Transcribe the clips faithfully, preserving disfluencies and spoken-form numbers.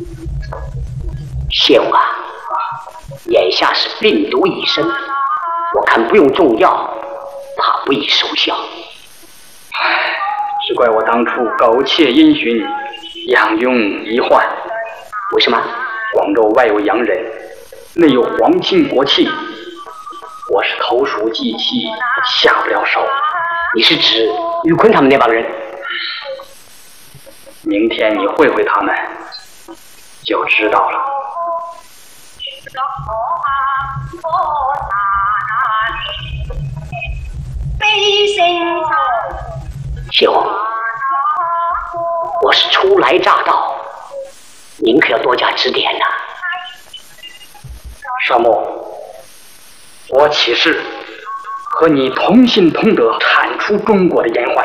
谢武啊，眼下是病毒已深，我看不用重药，怕不易收效。 唉，只怪我当初苟且因循，养庸遗患。 为什么？ 广州外有洋人，内有皇亲国戚，我是投鼠忌器，下不了手。 你是指宇坤他们那帮人？ 明天你会会他们，就知道了。 谢武，我是初来乍到，您可要多加指点呐、啊。 少牧，我起誓和你同心同德，铲除中国的严患。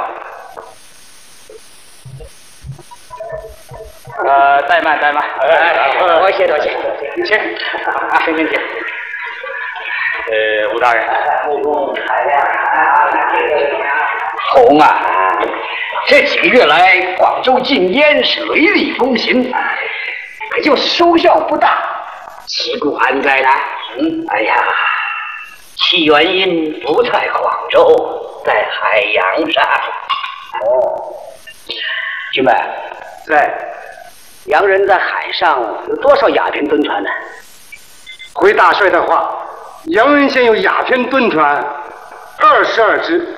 呃，怠慢怠慢， 呃，多谢多谢， 请啊，请请请。呃，吴大人， 红啊，这几个月来，广州禁烟是雷厉风行，可就是收效不大。 旗鼓还在呢。 嗯，哎呀，其原因不在广州，在海洋上。 哦，军们， 在洋人在海上有多少鸦片蹲船呢？ 回大帅的话，洋人现有鸦片蹲船二十二只。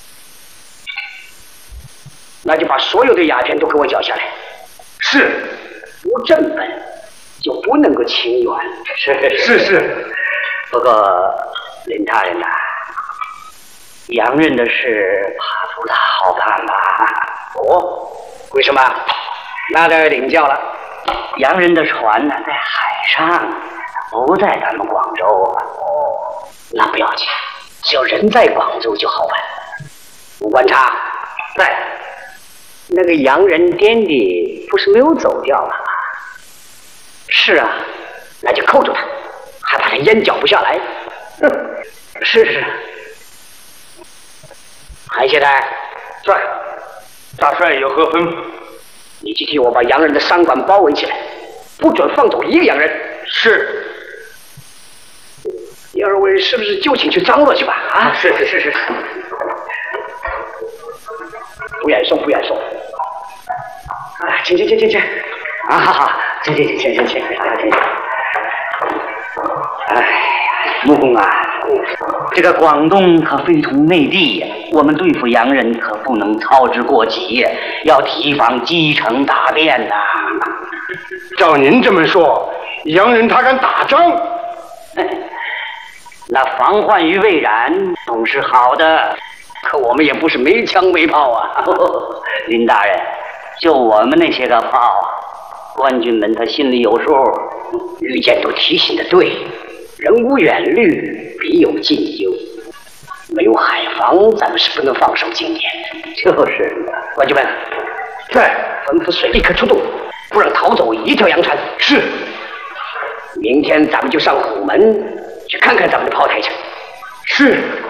那就把所有的鸦片都给我缴下来。 是， 无正本就不能够清源。 是是是。 不过林大人呐、啊，洋人的事怕不大好办吧？哦，为什么？那得领教了。洋人的船呢，在海上，不在咱们广州。哦，那不要紧，只要人在广州就好办。吴观察，在。那个洋人颠地不是没有走掉吗？是啊，那就扣住他，还怕他烟搅不下来。哼，是是。韩协台， 在。大帅有何吩咐？ 你去替我把洋人的商馆包围起来，不准放走一个洋人。 是。 你二位是不是就请去张罗去吧？啊， 是是是是。 不远送，不远送。啊，请请请请请。啊哈哈，请请请请请请。啊，请。哎呀，穆公啊，这个广东可非同内地呀，我们对付洋人可不能操之过急呀，要提防积成大变呐。 照您这么说，洋人他敢打仗？ 那防患于未然总是好的。可我们也不是没枪没炮啊，林大人，就我们那些个炮，官军们他心里有数。御监都提醒的对，人无远虑，必有近忧。没有海防，咱们是不能放手经验的。就是，官军们， 在吩咐水立刻出动，不让逃走一条洋船。 是。 明天咱们就上虎门去看看咱们的炮台去。 是。